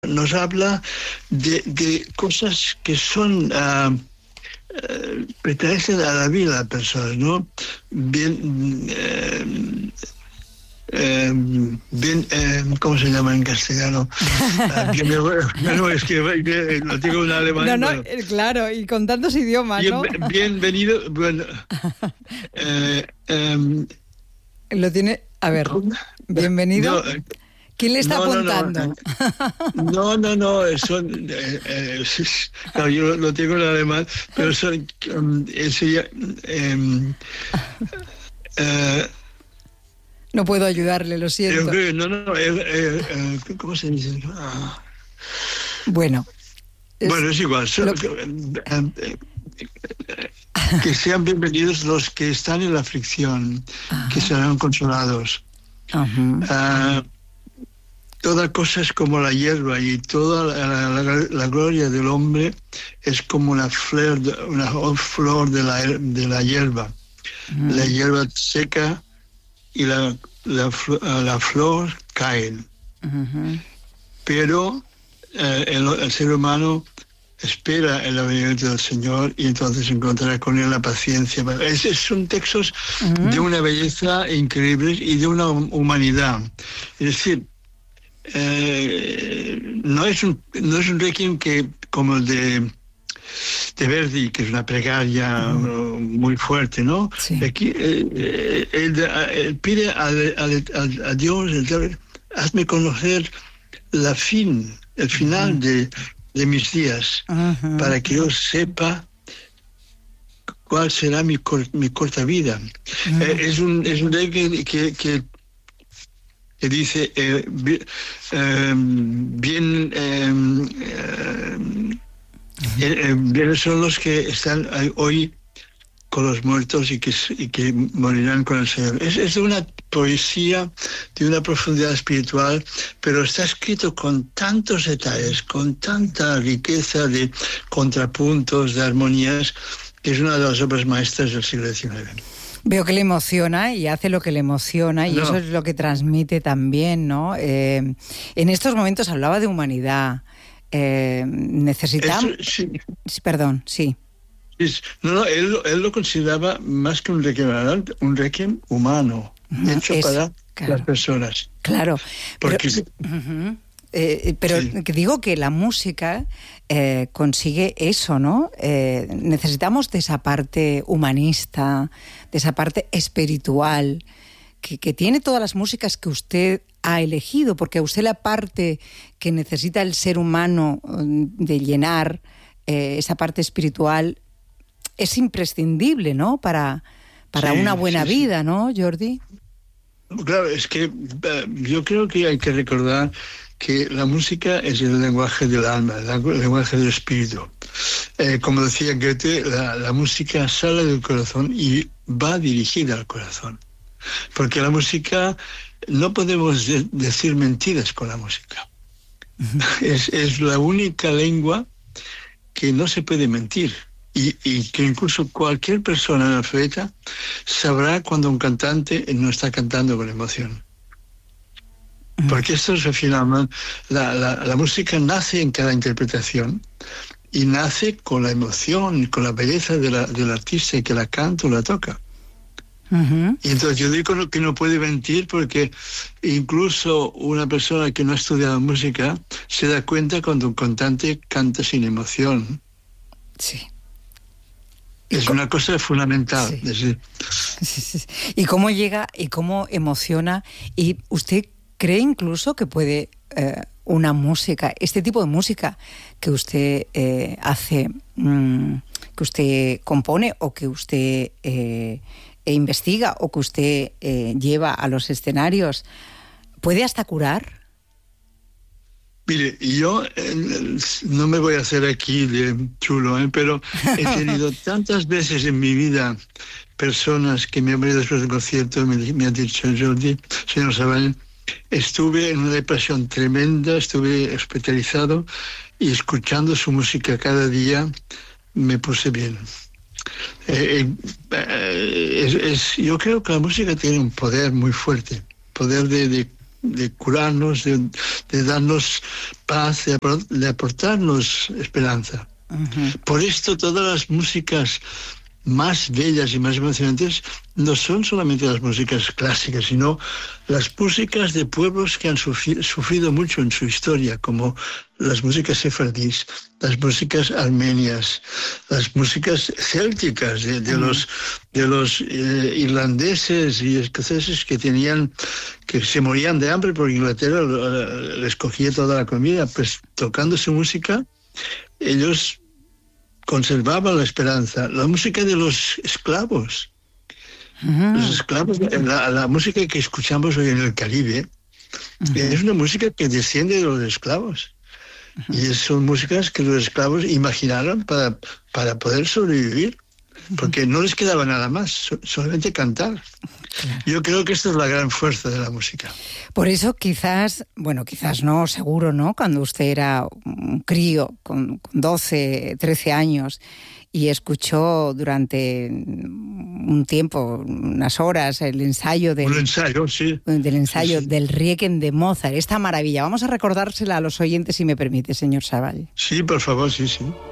nos habla de cosas que son pertenecen a la vida de las personas, ¿no? ¿Cómo se llama en castellano? No, es que lo digo en alemán. No, bueno. Claro, y con tantos idiomas, ¿no? Bienvenido, bueno. Lo tiene, a ver, bienvenido. No, ¿Quién le está apuntando? No, eso, no, yo lo tengo en alemán, pero son, no puedo ayudarle, lo siento. ¿Cómo se dice? Bueno, es igual. Que sean bienvenidos los que están en la aflicción, que serán consolados. Toda cosa es como la hierba, y toda la gloria del hombre es como una flor de la hierba. La hierba seca y la flor caen. Pero el ser humano espera el advenimiento del Señor y entonces encontrará con él la paciencia. Son textos de una belleza increíble y de una humanidad. Es decir, no es un requiem como el de Verdi, que es una plegaria muy fuerte, ¿no? Sí. Aquí él pide a Dios, hazme conocer el final de mis días, para que yo sepa cuál será mi corta vida. Es un requiem que dice bien son los que están hoy con los muertos y que morirán con el Señor. Es una poesía de una profundidad espiritual, pero está escrito con tantos detalles, con tanta riqueza de contrapuntos, de armonías, que es una de las obras maestras del siglo XIX. Veo que le emociona y hace lo que le emociona, y eso es lo que transmite también, ¿no? En estos momentos hablaba de humanidad. Necesitamos... Sí. Perdón, sí. No, él lo consideraba más que un requiem humano, hecho para las personas. Claro. Porque, pero que digo que la música consigue eso, ¿no? Necesitamos de esa parte humanista, de esa parte espiritual, que tiene todas las músicas que usted ha elegido, porque a usted la parte que necesita el ser humano de llenar esa parte espiritual es imprescindible, ¿no? Para una buena vida, ¿no, Jordi? Claro, es que yo creo que hay que recordar que la música es el lenguaje del alma, el lenguaje del espíritu. Como decía Goethe, la música sale del corazón y va dirigida al corazón. Porque la música, no podemos decir mentiras con la música. Es la única lengua que no se puede mentir. Y que incluso cualquier persona analfabeta sabrá cuando un cantante no está cantando con emoción. Porque esto es finalmente, la música nace en cada interpretación y nace con la emoción, con la belleza del artista que la canta o la toca. Y entonces yo digo que no puede mentir, porque incluso una persona que no ha estudiado música se da cuenta cuando un cantante canta sin emoción. Sí. Es una cosa fundamental. Sí. Es decir, sí. Y cómo llega y cómo emociona. Y usted cree incluso que puede una música, este tipo de música que usted hace, que usted compone o que usted investiga o que usted lleva a los escenarios, ¿puede hasta curar? Mire, yo no me voy a hacer aquí de chulo, pero he tenido tantas veces en mi vida personas que me han venido después del concierto y me han dicho: Jordi, señor Savall, estuve en una depresión tremenda, estuve hospitalizado y escuchando su música cada día me puse bien. Yo creo que la música tiene un poder muy fuerte, poder de curarnos, de darnos paz, de aportarnos esperanza. Por esto todas las músicas más bellas y más emocionantes no son solamente las músicas clásicas, sino las músicas de pueblos que han sufrido mucho en su historia, como las músicas sefardíes, las músicas armenias, las músicas célticas de los irlandeses y escoceses que se morían de hambre porque Inglaterra les cogía toda la comida. Pues tocando su música, ellos conservaban la esperanza. La música de los esclavos. Los esclavos, la música que escuchamos hoy en el Caribe, es una música que desciende de los esclavos. Y son músicas que los esclavos imaginaron para poder sobrevivir, porque no les quedaba nada más, solamente cantar. Claro. Yo creo que esta es la gran fuerza de la música. Por eso quizás no, seguro, ¿no? Cuando usted era un crío con 12, 13 años y escuchó durante un tiempo, unas horas, el ensayo del Requiem de Mozart, esta maravilla. Vamos a recordársela a los oyentes, si me permite, señor Savall. Sí, por favor, sí.